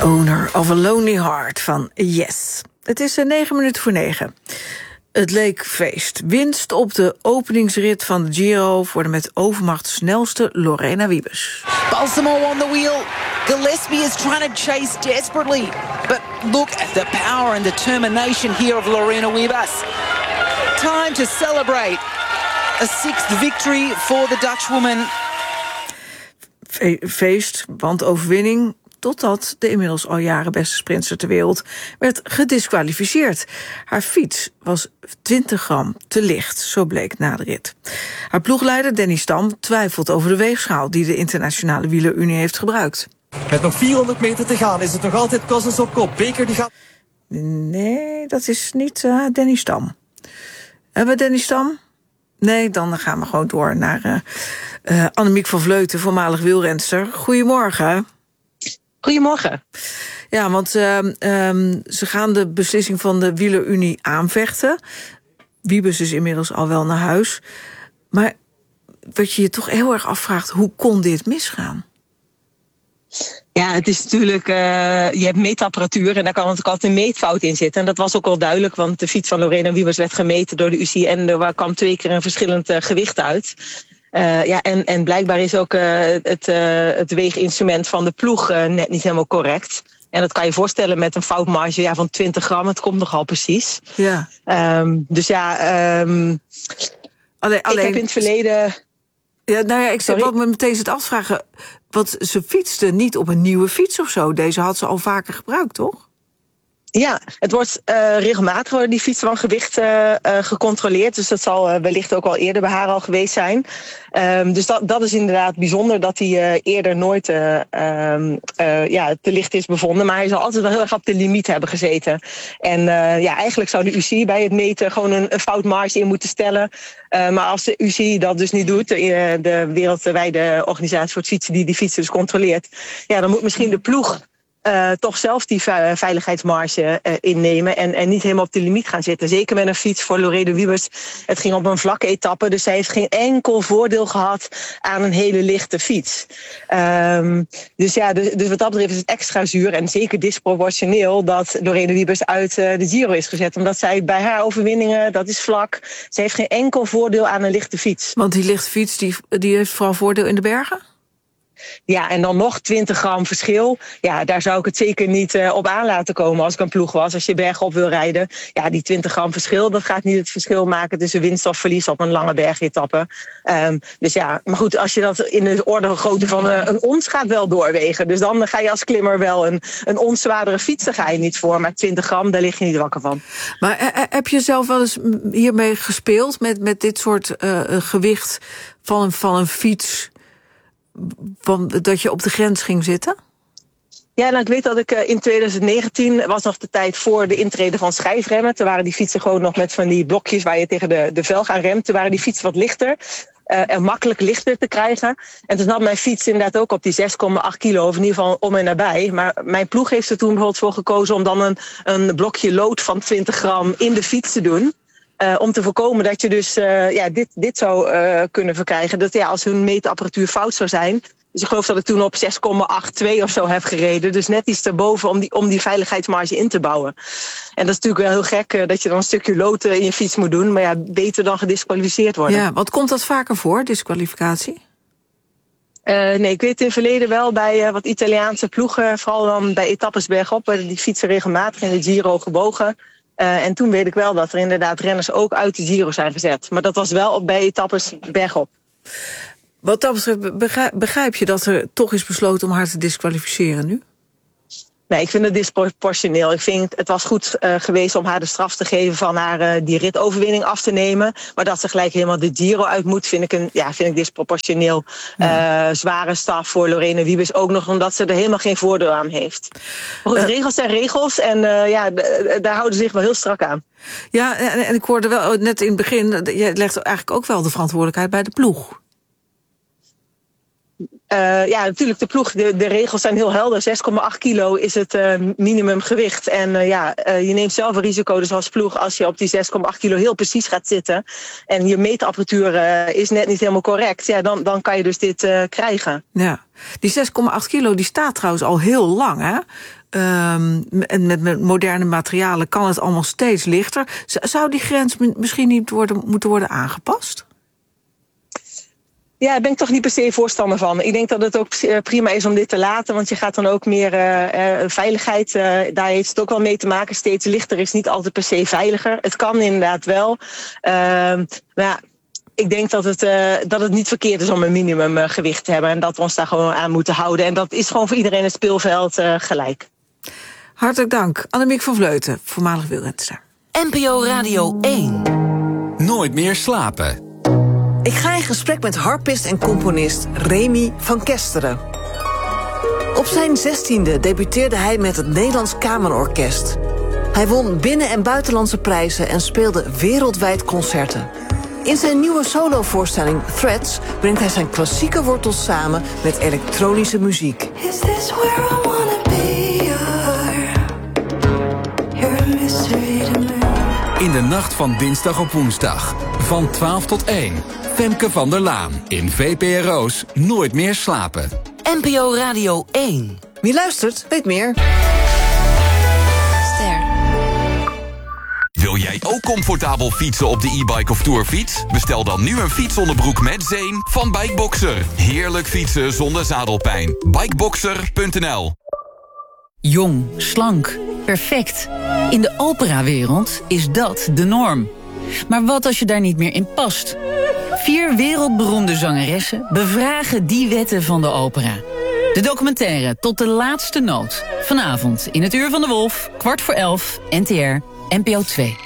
Owner of a Lonely Heart van Yes. Het is 9:09. Het leek feest. Winst op de openingsrit van de Giro voor de met overmacht snelste Lorena Wiebes. Balsamo on the wheel. Gillespie is trying to chase desperately. But look at the power and determination here of Lorena Wiebes. Time to celebrate. A sixth victory for the Dutchwoman. Feest, want overwinning, totdat de inmiddels al jaren beste sprinter ter wereld werd gediskwalificeerd. Haar fiets was 20 gram te licht, zo bleek na de rit. Haar ploegleider Danny Stam twijfelt over de weegschaal die de Internationale Wielerunie heeft gebruikt. Met nog 400 meter te gaan is het nog altijd Cossens op kop. Beker die gaat... Nee, dat is niet Danny Stam. Hebben we Danny Stam? Nee, dan gaan we gewoon door naar Annemiek van Vleuten, voormalig wielrenster. Goedemorgen. Goedemorgen. Ja, want ze gaan de beslissing van de Wielerunie aanvechten. Wiebes is inmiddels al wel naar huis. Maar wat je je toch heel erg afvraagt, hoe kon dit misgaan? Ja, het is natuurlijk, je hebt meetapparatuur en daar kan natuurlijk altijd een meetfout in zitten. En dat was ook wel duidelijk, want de fiets van Lorena Wiebes werd gemeten door de UCI en er kwam 2 keer een verschillend gewicht uit. En blijkbaar is ook het weeginstrument van de ploeg net niet helemaal correct. En dat kan je voorstellen met een foutmarge van 20 gram. Het komt nogal precies. Ja. Dus ja, ik heb in het verleden... Ja, nou ja, ik wat me meteen zit afvragen. Want ze fietste niet op een nieuwe fiets of zo. Deze had ze al vaker gebruikt, toch? Ja, het wordt regelmatig worden die fietsen van gewicht gecontroleerd. Dus dat zal wellicht ook al eerder bij haar al geweest zijn. Dus dat is inderdaad bijzonder dat hij eerder nooit te licht is bevonden. Maar hij zal altijd wel heel erg op de limiet hebben gezeten. En eigenlijk zou de UCI bij het meten gewoon een foutmarge in moeten stellen. Maar als de UCI dat dus niet doet, de wereldwijde organisatie voor het fietsen die fietsen dus controleert, ja, dan moet misschien de ploeg toch zelf die veiligheidsmarge innemen en niet helemaal op de limiet gaan zitten. Zeker met een fiets voor Lorena Wiebes. Het ging op een vlakke etappe, dus zij heeft geen enkel voordeel gehad aan een hele lichte fiets. Dus wat dat betreft is het extra zuur en zeker disproportioneel dat Lorena Wiebes uit de Giro is gezet. Omdat zij bij haar overwinningen, dat is vlak, zij heeft geen enkel voordeel aan een lichte fiets. Want die lichte fiets die heeft vooral voordeel in de bergen? Ja, en dan nog 20 gram verschil. Ja, daar zou ik het zeker niet op aan laten komen als ik een ploeg was. Als je bergop wil rijden, ja, die 20 gram verschil, dat gaat niet het verschil maken tussen winst of verlies op een lange bergetappe. Dus ja, maar goed, als je dat in de orde grootte van een ons gaat wel doorwegen. Dus dan ga je als klimmer wel een ons zwaardere fiets, daar ga je niet voor. Maar 20 gram, daar lig je niet wakker van. Maar heb je zelf wel eens hiermee gespeeld met dit soort gewicht van een fiets? Dat je op de grens ging zitten? Ja, nou, ik weet dat ik in 2019, was nog de tijd voor de intrede van schijfremmen. Toen waren die fietsen gewoon nog met van die blokjes waar je tegen de velg aan remt. Toen waren die fietsen wat lichter en makkelijk lichter te krijgen. En toen had mijn fiets inderdaad ook op die 6,8 kilo, of in ieder geval om en nabij. Maar mijn ploeg heeft er toen bijvoorbeeld voor gekozen om dan een blokje lood van 20 gram in de fiets te doen. Om te voorkomen dat je dus dit zou kunnen verkrijgen. Dat als hun meetapparatuur fout zou zijn. Dus ik geloof dat ik toen op 6,82 of zo heb gereden. Dus net iets erboven om die veiligheidsmarge in te bouwen. En dat is natuurlijk wel heel gek dat je dan een stukje lood in je fiets moet doen. Maar ja, beter dan gediskwalificeerd worden. Ja, wat komt dat vaker voor, disqualificatie? Nee, ik weet in het verleden wel bij wat Italiaanse ploegen. Vooral dan bij etappes bergop. Werden die fietsen regelmatig in de Giro gebogen. En toen weet ik wel dat er inderdaad renners ook uit de Giro zijn gezet. Maar dat was wel bij etappes bergop. Wat dat betreft, begrijp je dat er toch is besloten om haar te disqualificeren nu? Nee, ik vind het disproportioneel. Ik vind het was goed geweest om haar de straf te geven van haar die ritoverwinning af te nemen. Maar dat ze gelijk helemaal de Giro uit moet, vind ik disproportioneel. Zware straf voor Lorena Wiebes. Ook nog omdat ze er helemaal geen voordeel aan heeft. Maar goed, regels zijn regels en daar houden ze zich wel heel strak aan. Ja, en ik hoorde wel net in het begin, je legt eigenlijk ook wel de verantwoordelijkheid bij de ploeg. natuurlijk de ploeg, de regels zijn heel helder. 6,8 kilo is het minimumgewicht. En je neemt zelf een risico dus als ploeg als je op die 6,8 kilo heel precies gaat zitten. En je meetapparatuur is net niet helemaal correct. Ja, dan kan je dus dit krijgen. Ja, die 6,8 kilo die staat trouwens al heel lang, hè? En met moderne materialen kan het allemaal steeds lichter. Zou die grens misschien niet moeten worden aangepast? Ja, daar ben ik toch niet per se voorstander van. Ik denk dat het ook prima is om dit te laten, want je gaat dan ook meer veiligheid. Daar heeft het ook wel mee te maken. Steeds lichter is niet altijd per se veiliger. Het kan inderdaad wel. Maar ja, ik denk dat het niet verkeerd is om een minimumgewicht te hebben en dat we ons daar gewoon aan moeten houden. En dat is gewoon voor iedereen het speelveld gelijk. Hartelijk dank, Annemiek van Vleuten, voormalig wielrenster. NPO Radio 1. Nooit meer slapen. Ik ga in gesprek met harpist en componist Remy van Kesteren. Op zijn 16e debuteerde hij met het Nederlands Kamerorkest. Hij won binnen- en buitenlandse prijzen en speelde wereldwijd concerten. In zijn nieuwe solovoorstelling Threads brengt hij zijn klassieke wortels samen met elektronische muziek. Is this where I wanna be? You're a mystery to me. In de nacht van dinsdag op woensdag. Van 12 tot 1. Femke van der Laan in VPRO's Nooit meer slapen. NPO Radio 1. Wie luistert, weet meer. Ster. Wil jij ook comfortabel fietsen op de e-bike of tourfiets? Bestel dan nu een fietsonderbroek met zeem van Bikeboxer. Heerlijk fietsen zonder zadelpijn. Bikeboxer.nl. Jong, slank, perfect. In de operawereld is dat de norm. Maar wat als je daar niet meer in past? 4 wereldberoemde zangeressen bevragen die wetten van de opera. De documentaire Tot de laatste noot. Vanavond in het Uur van de Wolf, 11:15, NTR, NPO 2.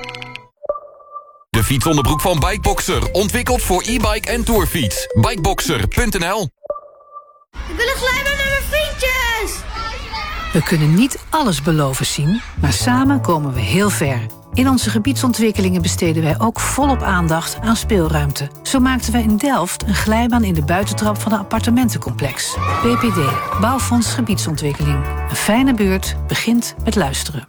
De fietsonderbroek van Bikeboxer. Ontwikkeld voor e-bike en tourfiets. Bikeboxer.nl. Ik wil een glijbaan met mijn vriendjes! We kunnen niet alles beloven zien, maar samen komen we heel ver. In onze gebiedsontwikkelingen besteden wij ook volop aandacht aan speelruimte. Zo maakten wij in Delft een glijbaan in de buitentrap van een appartementencomplex. BPD, Bouwfonds Gebiedsontwikkeling. Een fijne buurt begint met luisteren.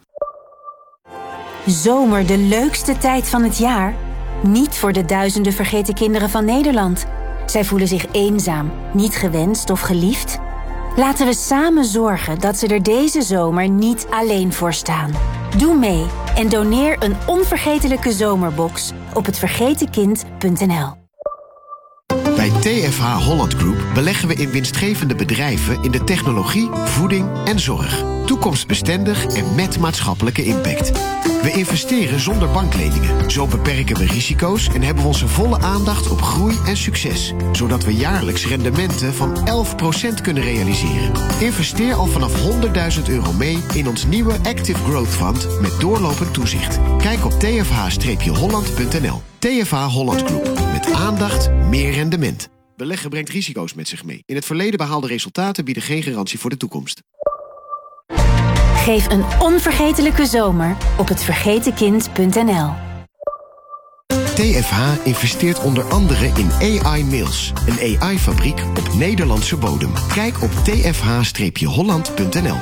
Zomer, de leukste tijd van het jaar? Niet voor de duizenden vergeten kinderen van Nederland. Zij voelen zich eenzaam, niet gewenst of geliefd. Laten we samen zorgen dat ze er deze zomer niet alleen voor staan. Doe mee en doneer een onvergetelijke zomerbox op hetvergetenkind.nl. Bij TFH Holland Group beleggen we in winstgevende bedrijven in de technologie, voeding en zorg. Toekomstbestendig en met maatschappelijke impact. We investeren zonder bankleningen. Zo beperken we risico's en hebben we onze volle aandacht op groei en succes. Zodat we jaarlijks rendementen van 11% kunnen realiseren. Investeer al vanaf €100.000 mee in ons nieuwe Active Growth Fund met doorlopend toezicht. Kijk op tfh-holland.nl. TFH Holland Group. Met aandacht, meer rendement. Beleggen brengt risico's met zich mee. In het verleden behaalde resultaten bieden geen garantie voor de toekomst. Geef een onvergetelijke zomer op hetvergetenkind.nl. TFH investeert onder andere in AI Mills, een AI-fabriek op Nederlandse bodem. Kijk op tfh-holland.nl.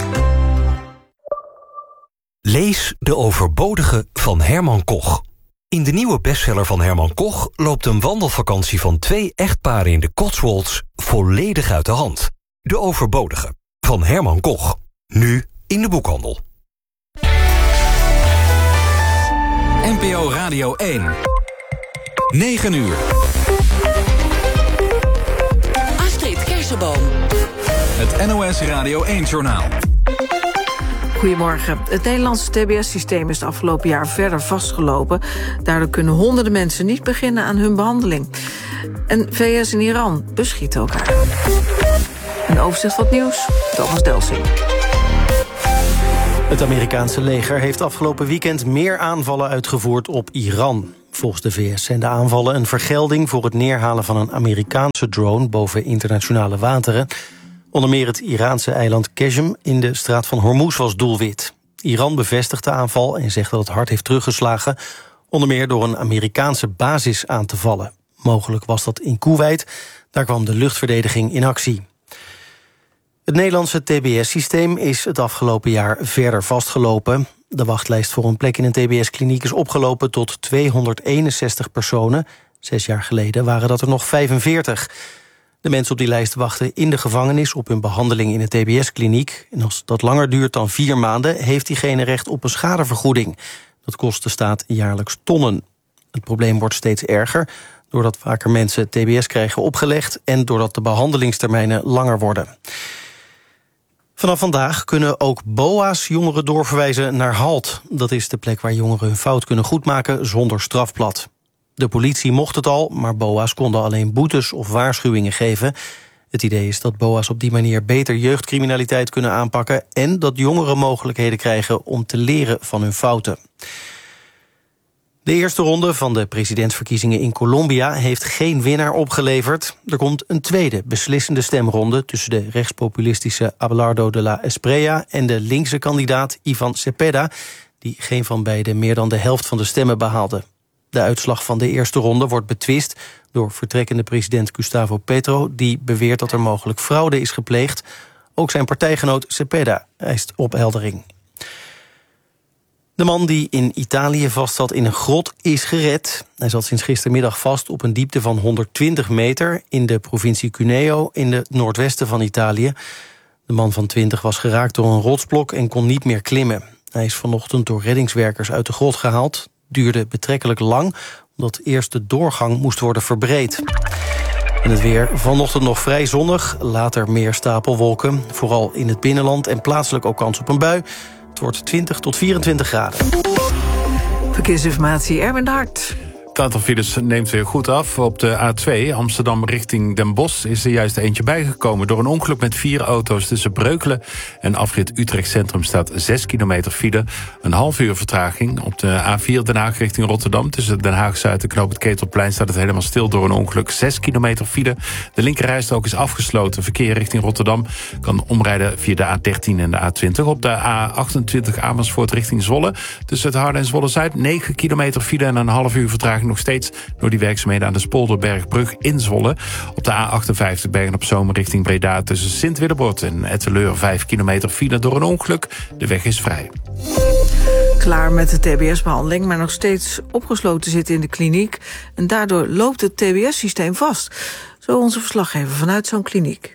Lees De Overbodige van Herman Koch. In de nieuwe bestseller van Herman Koch loopt een wandelvakantie van 2 echtparen in de Cotswolds volledig uit de hand. De Overbodige van Herman Koch. Nu in de boekhandel. NPO Radio 1. 9 uur. Astrid Kersenboom. Het NOS Radio 1-journaal. Goedemorgen. Het Nederlandse TBS-systeem is het afgelopen jaar verder vastgelopen. Daardoor kunnen honderden mensen niet beginnen aan hun behandeling. En VS en Iran beschieten elkaar. Een overzicht van het nieuws, Thomas Delsing. Het Amerikaanse leger heeft afgelopen weekend meer aanvallen uitgevoerd op Iran. Volgens de VS zijn de aanvallen een vergelding voor het neerhalen van een Amerikaanse drone boven internationale wateren. Onder meer het Iraanse eiland Qeshm in de straat van Hormuz was doelwit. Iran bevestigt de aanval en zegt dat het hard heeft teruggeslagen, onder meer door een Amerikaanse basis aan te vallen. Mogelijk was dat in Koeweit. Daar kwam de luchtverdediging in actie. Het Nederlandse TBS-systeem is het afgelopen jaar verder vastgelopen. De wachtlijst voor een plek in een TBS-kliniek is opgelopen tot 261 personen. 6 jaar geleden waren dat er nog 45. De mensen op die lijst wachten in de gevangenis op hun behandeling in een TBS-kliniek. En als dat langer duurt dan 4 maanden... heeft diegene recht op een schadevergoeding. Dat kost de staat jaarlijks tonnen. Het probleem wordt steeds erger... doordat vaker mensen TBS krijgen opgelegd... en doordat de behandelingstermijnen langer worden. Vanaf vandaag kunnen ook BOA's jongeren doorverwijzen naar HALT. Dat is de plek waar jongeren hun fout kunnen goedmaken zonder strafblad. De politie mocht het al, maar BOA's konden alleen boetes of waarschuwingen geven. Het idee is dat BOA's op die manier beter jeugdcriminaliteit kunnen aanpakken... en dat jongeren mogelijkheden krijgen om te leren van hun fouten. De eerste ronde van de presidentsverkiezingen in Colombia heeft geen winnaar opgeleverd. Er komt een tweede beslissende stemronde tussen de rechtspopulistische Abelardo de la Espriella en de linkse kandidaat Ivan Cepeda, die geen van beiden meer dan de helft van de stemmen behaalde. De uitslag van de eerste ronde wordt betwist door vertrekkende president Gustavo Petro, die beweert dat er mogelijk fraude is gepleegd. Ook zijn partijgenoot Cepeda eist opheldering. De man die in Italië vastzat in een grot is gered. Hij zat sinds gistermiddag vast op een diepte van 120 meter... in de provincie Cuneo in het noordwesten van Italië. De man van 20 was geraakt door een rotsblok en kon niet meer klimmen. Hij is vanochtend door reddingswerkers uit de grot gehaald. Het duurde betrekkelijk lang, omdat eerst de doorgang moest worden verbreed. En het weer vanochtend nog vrij zonnig, later meer stapelwolken. Vooral in het binnenland en plaatselijk ook kans op een bui. Het wordt 20 tot 24 graden. Verkeersinformatie, Erwin de Hart. Het aantal files neemt weer goed af. Op de A2 Amsterdam richting Den Bosch is er juist eentje bijgekomen. Door een ongeluk met 4 auto's tussen Breukelen en afrit Utrecht Centrum staat 6 kilometer file. Een half uur vertraging. Op de A4 Den Haag richting Rotterdam tussen Den Haag-Zuid en Knoop het Ketelplein staat het helemaal stil door een ongeluk. 6 kilometer file. De linkerrijstrook is afgesloten. Verkeer richting Rotterdam kan omrijden via de A13 en de A20. Op de A28 Amersfoort richting Zwolle tussen het Harde en Zwolle-Zuid 9 kilometer file en een half uur vertraging nog steeds door die werkzaamheden aan de Spolderbergbrug in Zwolle. Op de A58 Bergen-op-Zoom richting Breda tussen Sint-Willebord en Etteleur 5 kilometer file door een ongeluk. De weg is vrij. Klaar met de TBS-behandeling, maar nog steeds opgesloten zitten in de kliniek. En daardoor loopt het TBS-systeem vast. Zo onze verslaggever vanuit zo'n kliniek.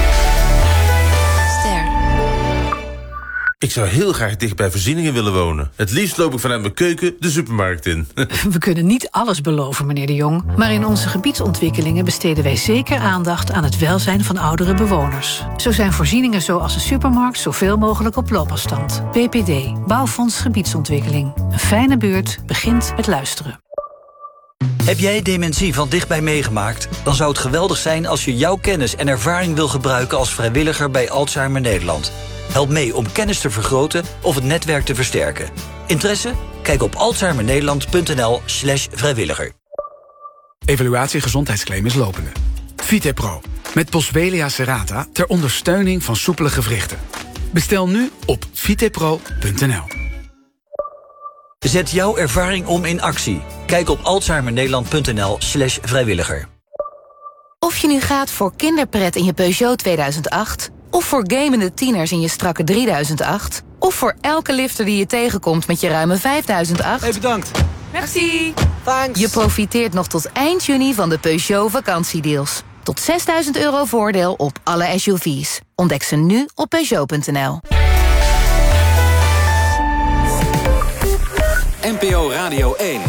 Ik zou heel graag dicht bij voorzieningen willen wonen. Het liefst loop ik vanuit mijn keuken de supermarkt in. We kunnen niet alles beloven, meneer de Jong. Maar in onze gebiedsontwikkelingen besteden wij zeker aandacht aan het welzijn van oudere bewoners. Zo zijn voorzieningen zoals een supermarkt zoveel mogelijk op loopafstand. BPD, Bouwfonds Gebiedsontwikkeling. Een fijne buurt begint met luisteren. Heb jij dementie van dichtbij meegemaakt? Dan zou het geweldig zijn als je jouw kennis en ervaring wil gebruiken als vrijwilliger bij Alzheimer Nederland. Help mee om kennis te vergroten of het netwerk te versterken. Interesse? Kijk op alzheimernederland.nl/vrijwilliger. Evaluatie gezondheidsclaim is lopende. VitePro, met Boswellia serrata ter ondersteuning van soepele gewrichten. Bestel nu op vitepro.nl. Zet jouw ervaring om in actie. Kijk op alzheimernederland.nl/vrijwilliger. Of je nu gaat voor kinderpret in je Peugeot 2008... of voor gamende tieners in je strakke 3008... of voor elke lifter die je tegenkomt met je ruime 5008... Hey, bedankt. Merci. Thanks. Je profiteert nog tot eind juni van de Peugeot vakantiedeals. Tot €6.000 voordeel op alle SUV's. Ontdek ze nu op Peugeot.nl. NPO Radio 1.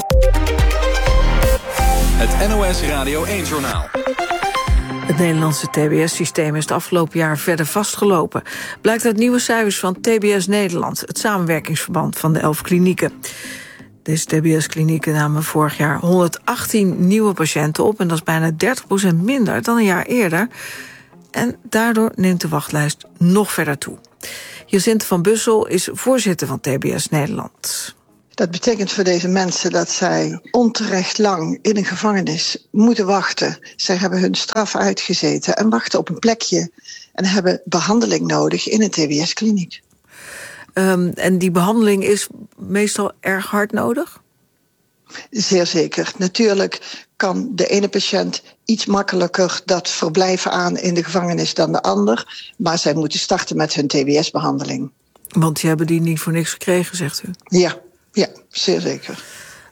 Het NOS Radio 1-journaal. Het Nederlandse TBS-systeem is het afgelopen jaar verder vastgelopen. Blijkt uit nieuwe cijfers van TBS Nederland, het samenwerkingsverband van de 11 klinieken. Deze TBS-klinieken namen vorig jaar 118 nieuwe patiënten op, en dat is bijna 30% minder dan een jaar eerder. En daardoor neemt de wachtlijst nog verder toe. Jacinthe van Bussel is voorzitter van TBS Nederland. Dat betekent voor deze mensen dat zij onterecht lang in een gevangenis moeten wachten. Zij hebben hun straf uitgezeten en wachten op een plekje en hebben behandeling nodig in een TBS-kliniek. En die behandeling is meestal erg hard nodig? Zeer zeker. Natuurlijk kan de ene patiënt iets makkelijker dat verblijf aan in de gevangenis dan de ander. Maar zij moeten starten met hun TBS-behandeling. Want die hebben die niet voor niks gekregen, zegt u? Ja, zeer zeker.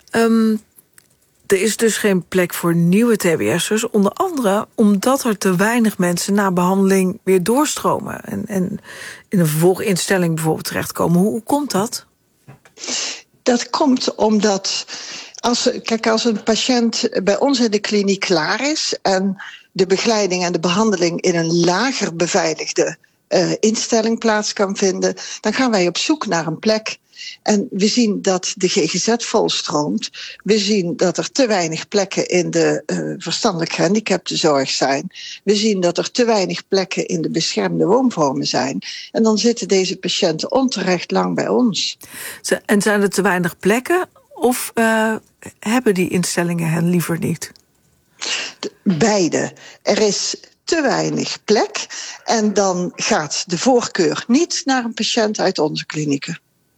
Er is dus geen plek voor nieuwe TBS'ers. Onder andere omdat er te weinig mensen na behandeling weer doorstromen. En in een vervolginstelling bijvoorbeeld terechtkomen. Hoe komt dat? Dat komt omdat als een patiënt bij ons in de kliniek klaar is en de begeleiding en de behandeling in een lager beveiligde instelling plaats kan vinden, dan gaan wij op zoek naar een plek. En we zien dat de GGZ volstroomt. We zien dat er te weinig plekken in de verstandelijk gehandicaptenzorg zijn. We zien dat er te weinig plekken in de beschermde woonvormen zijn. En dan zitten deze patiënten onterecht lang bij ons. En zijn er te weinig plekken of hebben die instellingen hen liever niet? Beide. Er is te weinig plek en dan gaat de voorkeur niet naar een patiënt uit onze klinieken.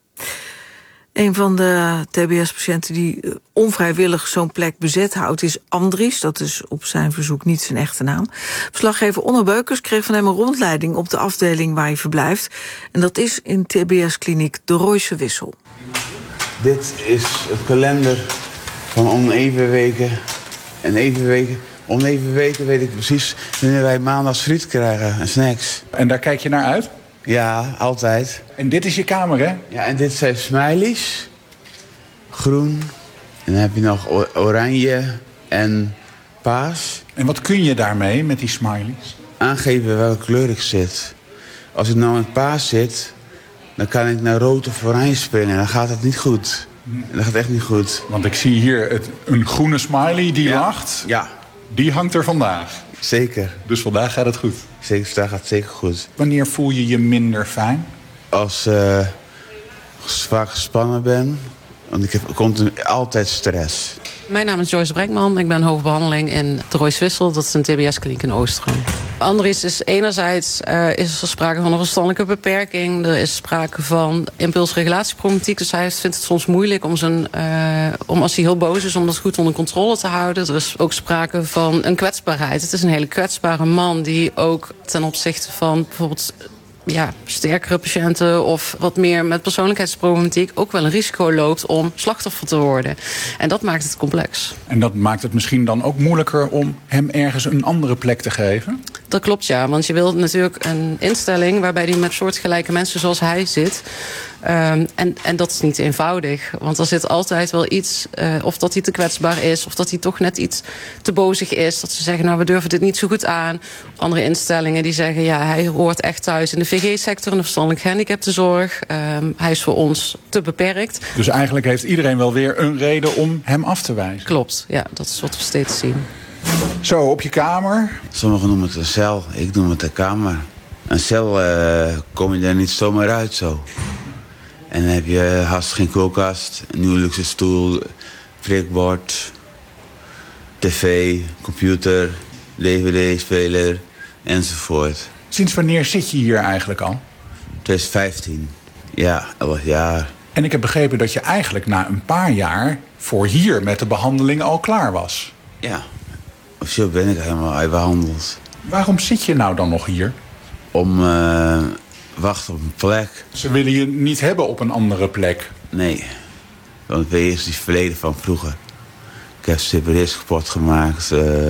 Een van de TBS-patiënten die onvrijwillig zo'n plek bezet houdt is Andries. Dat is op zijn verzoek niet zijn echte naam. Verslaggever Onno Beukers kreeg van hem een rondleiding op de afdeling waar hij verblijft. En dat is in TBS-kliniek De Royse Wissel. Dit is het kalender van oneven weken en even weken. Oneven weken weet ik precies wanneer wij maandags friet krijgen en snacks. En daar kijk je naar uit? Ja, altijd. En dit is je kamer, hè? Ja, en dit zijn smileys. Groen. En dan heb je nog oranje en paars. En wat kun je daarmee met die smileys? Aangeven welke kleur ik zit. Als ik nou in paars zit, dan kan ik naar rood of oranje springen. Dan gaat het niet goed. Dat gaat echt niet goed. Want ik zie hier een groene smiley die lacht. Ja. Die hangt er vandaag. Zeker. Dus vandaag gaat het goed? Zeker, vandaag gaat het zeker goed. Wanneer voel je je minder fijn? Als ik vaak gespannen ben. Want ik heb altijd stress. Mijn naam is Joyce Brenkman. Ik ben hoofdbehandeling in De Royse Wissel. Dat is een TBS-kliniek in Oostrum. Andries is enerzijds is er sprake van een verstandelijke beperking. Er is sprake van impulsregulatieproblematiek. Dus hij vindt het soms moeilijk om als hij heel boos is, om dat goed onder controle te houden. Er is ook sprake van een kwetsbaarheid. Het is een hele kwetsbare man die ook ten opzichte van bijvoorbeeld sterkere patiënten of wat meer met persoonlijkheidsproblematiek ook wel een risico loopt om slachtoffer te worden. En dat maakt het complex. En dat maakt het misschien dan ook moeilijker om hem ergens een andere plek te geven? Dat klopt, ja. Want je wilt natuurlijk een instelling waarbij hij met soortgelijke mensen zoals hij zit. En dat is niet eenvoudig. Want er zit altijd wel iets, of dat hij te kwetsbaar is, of dat hij toch net iets te bozig is. Dat ze zeggen, nou, we durven dit niet zo goed aan. Andere instellingen die zeggen, ja, hij hoort echt thuis in de VG-sector, in de verstandelijk gehandicaptenzorg. Hij is voor ons te beperkt. Dus eigenlijk heeft iedereen wel weer een reden om hem af te wijzen? Klopt, ja, dat is wat we steeds zien. Zo, op je kamer? Sommigen noemen het een cel, ik noem het een kamer. Een cel kom je daar niet zomaar uit zo. En dan heb je haast geen koelkast, een nieuwe luxe stoel, prikbord, tv, computer, dvd-speler enzovoort. Sinds wanneer zit je hier eigenlijk al? 2015, ja, 11 jaar. En ik heb begrepen dat je eigenlijk na een paar jaar voor hier met de behandeling al klaar was. Ja, officieel ben ik helemaal behandeld. Waarom zit je nou dan nog hier? Om wachten op een plek. Ze willen je niet hebben op een andere plek? Nee, want ik weet eerst die verleden van vroeger. Ik heb CPD's kapot gemaakt,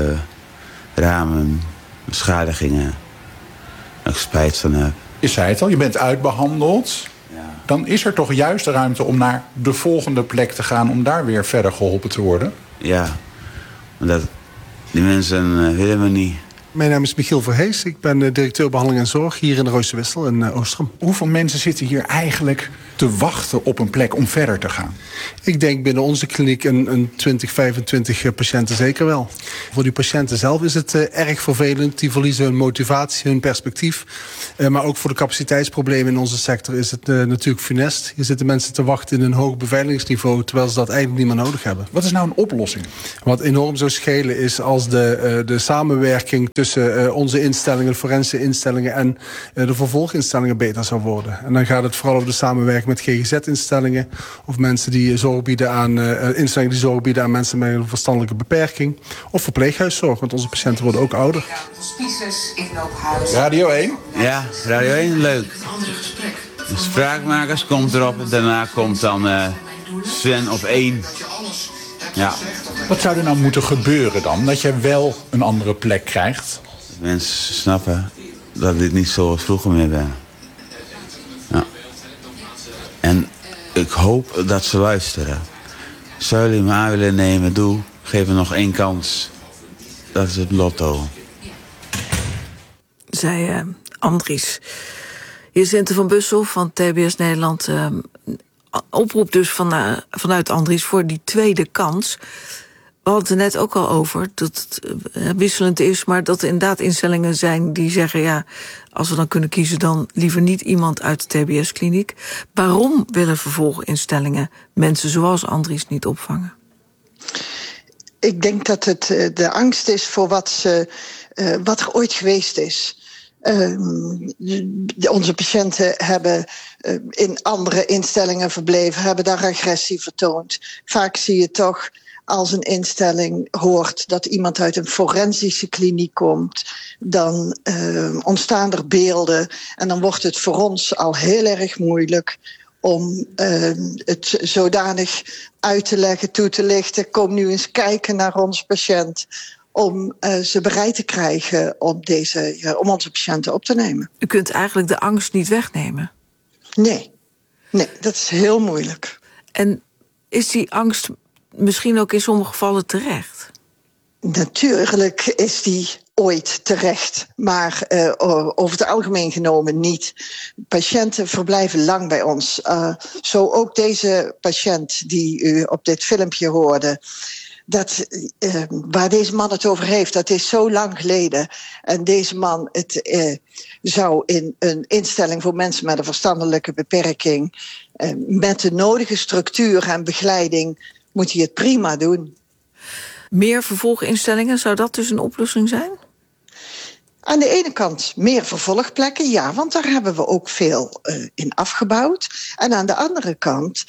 ramen, beschadigingen. Waar ik spijt van heb. Je zei het al, je bent uitbehandeld. Ja. Dan is er toch juist de ruimte om naar de volgende plek te gaan, om daar weer verder geholpen te worden? Ja, want die mensen willen me niet. Mijn naam is Michiel Verhees. Ik ben directeur behandeling en zorg hier in de Royse Wissel in Oostrum. Hoeveel mensen zitten hier eigenlijk te wachten op een plek om verder te gaan? Ik denk binnen onze kliniek een 20, 25 patiënten zeker wel. Voor die patiënten zelf is het erg vervelend. Die verliezen hun motivatie, hun perspectief. Maar ook voor de capaciteitsproblemen in onze sector is het natuurlijk funest. Hier zitten mensen te wachten in een hoog beveiligingsniveau, terwijl ze dat eigenlijk niet meer nodig hebben. Wat is nou een oplossing? Wat enorm zou schelen is als de samenwerking tussen tussen onze instellingen, de forensische instellingen en de vervolginstellingen beter zou worden. En dan gaat het vooral over de samenwerking met GGZ-instellingen of mensen die zorg bieden aan instellingen die zorg bieden aan mensen met een verstandelijke beperking of verpleeghuiszorg, want onze patiënten worden ook ouder. Radio 1? Ja, Radio 1, leuk. De Spraakmakers komt erop en daarna komt dan Sven op 1. Ja. Wat zou er nou moeten gebeuren dan? Dat je wel een andere plek krijgt? Mensen snappen dat dit niet zoals vroeger meer ben. Ja. En ik hoop dat ze luisteren. Zou jullie me aan willen nemen, doe. Geef me nog 1 kans. Dat is het lotto. Zei Andries. Jacinthe van Bussel van TBS Nederland. Oproep dus vanuit Andries voor die tweede kans. We hadden het er net ook al over dat het wisselend is, maar dat er inderdaad instellingen zijn die zeggen, ja, als we dan kunnen kiezen, dan liever niet iemand uit de TBS-kliniek. Waarom willen vervolginstellingen mensen zoals Andries niet opvangen? Ik denk dat het de angst is voor wat er ooit geweest is. Onze patiënten hebben in andere instellingen verbleven, hebben daar agressie vertoond. Vaak zie je toch, als een instelling hoort dat iemand uit een forensische kliniek komt, dan ontstaan er beelden en dan wordt het voor ons al heel erg moeilijk om het zodanig uit te leggen, toe te lichten. Kom nu eens kijken naar onze patiënt, om ze bereid te krijgen om onze patiënten op te nemen. U kunt eigenlijk de angst niet wegnemen? Nee, dat is heel moeilijk. En is die angst misschien ook in sommige gevallen terecht? Natuurlijk is die ooit terecht, maar over het algemeen genomen niet. Patiënten verblijven lang bij ons. Zo ook deze patiënt die u op dit filmpje hoorde. Waar deze man het over heeft, dat is zo lang geleden. En deze man zou in een instelling voor mensen met een verstandelijke beperking, met de nodige structuur en begeleiding, moet hij het prima doen. Meer vervolginstellingen, zou dat dus een oplossing zijn? Aan de ene kant meer vervolgplekken, ja, want daar hebben we ook veel in afgebouwd. En aan de andere kant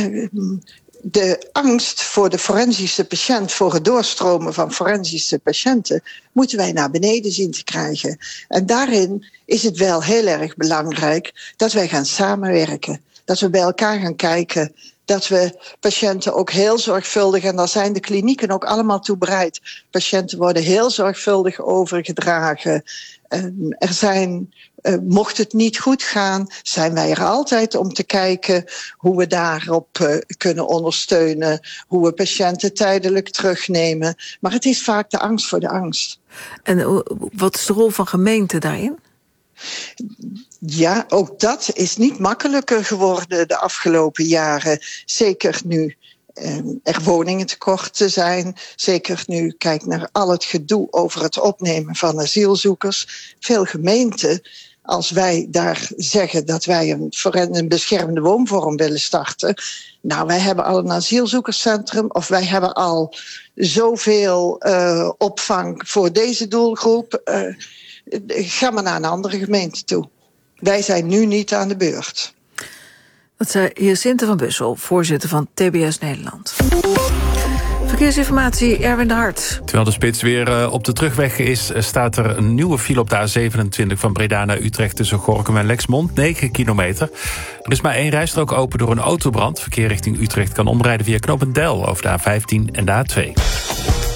de angst voor de forensische patiënt, voor het doorstromen van forensische patiënten, moeten wij naar beneden zien te krijgen. En daarin is het wel heel erg belangrijk dat wij gaan samenwerken. Dat we bij elkaar gaan kijken. Dat we patiënten ook heel zorgvuldig, en daar zijn de klinieken ook allemaal toe bereid. Patiënten worden heel zorgvuldig overgedragen. Er zijn, mocht het niet goed gaan, zijn wij er altijd om te kijken hoe we daarop kunnen ondersteunen. Hoe we patiënten tijdelijk terugnemen. Maar het is vaak de angst voor de angst. En wat is de rol van gemeenten daarin? Ja, ook dat is niet makkelijker geworden de afgelopen jaren. Zeker nu er woningen tekort te zijn. Zeker nu, kijk naar al het gedoe over het opnemen van asielzoekers. Veel gemeenten, als wij daar zeggen dat wij een beschermde woonvorm willen starten. Nou, wij hebben al een asielzoekerscentrum of wij hebben al zoveel opvang voor deze doelgroep. Ga maar naar een andere gemeente toe. Wij zijn nu niet aan de beurt. Dat zei Jacinthe van Bussel, voorzitter van TBS Nederland. Verkeersinformatie, Erwin de Hart. Terwijl de spits weer op de terugweg is, staat er een nieuwe file op de A27 van Breda naar Utrecht tussen Gorinchem en Lexmond, 9 kilometer. Er is maar 1 rijstrook open door een autobrand. Verkeer richting Utrecht kan omrijden via knooppunt Deil over de A15 en de A2.